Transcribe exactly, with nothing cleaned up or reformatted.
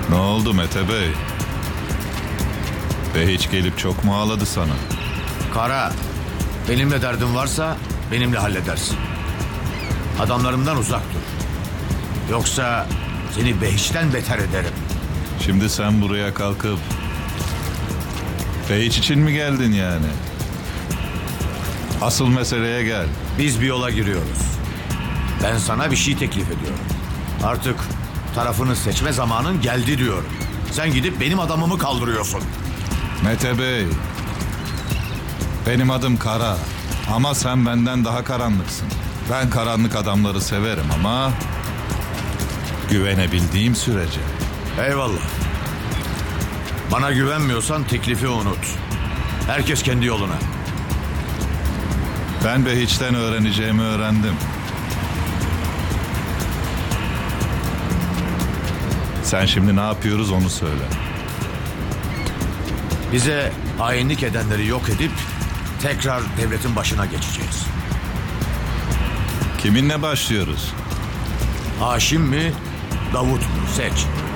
Ne oldu Mete Bey? Behiç gelip çok mu ağladı sana? Kara, benimle derdin varsa benimle halledersin. Adamlarımdan uzak dur. Yoksa seni Behiç'ten beter ederim. Şimdi sen buraya kalkıp Behiç için mi geldin yani? Asıl meseleye gel. Biz bir yola giriyoruz. Ben sana bir şey teklif ediyorum. Artık tarafını seçme zamanın geldi diyorum. Sen gidip benim adamımı kaldırıyorsun. Mete Bey, benim adım Kara ama sen benden daha karanlıksın. Ben karanlık adamları severim ama güvenebildiğim sürece. Eyvallah. Bana güvenmiyorsan teklifi unut. Herkes kendi yoluna. Ben Behiç'ten öğreneceğimi öğrendim. Sen şimdi ne yapıyoruz onu söyle. Bize hainlik edenleri yok edip tekrar devletin başına geçeceğiz. Kiminle başlıyoruz? Haşim mi, Davut mu? Seç.